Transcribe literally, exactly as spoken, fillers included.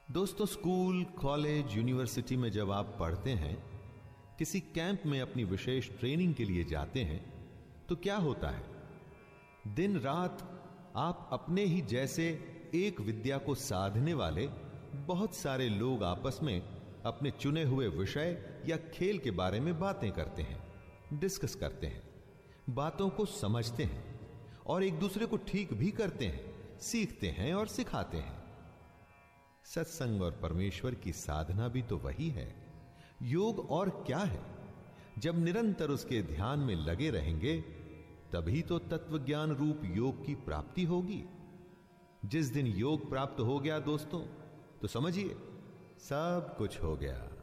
दोस्तों, school, college, university में जब आप पढ़ते हैं, किसी कैंप में अपनी विशेष ट्रेनिंग के लिए जाते हैं, तो क्या होता है? दिन रात आप अपने ही जैसे एक विद्या को साधने वाले बहुत सारे लोग आपस में अपने चुने हुए विषय या खेल के बारे में बातें करते हैं, डिस्कस करते हैं, बातों को समझते हैं और एक दूसरे को ठीक भी करते हैं, सीखते हैं और सिखाते हैं। सत्संग और परमेश्वर की साधना भी तो वही है। योग और क्या है? जब निरंतर उसके ध्यान में लगे रहेंगे, तभी तो तत्वज्ञान रूप योग की प्राप्ति होगी। जिस दिन योग प्राप्त हो गया दोस्तों, तो समझिए सब कुछ हो गया।